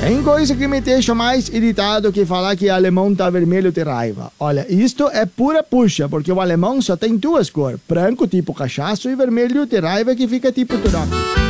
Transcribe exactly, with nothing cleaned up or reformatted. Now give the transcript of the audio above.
Tem coisa que me deixa mais irritado que falar que alemão tá vermelho de raiva. Olha, isto é pura puxa, porque o alemão só tem duas cores. Branco tipo cachaço e vermelho de raiva que fica tipo turoque.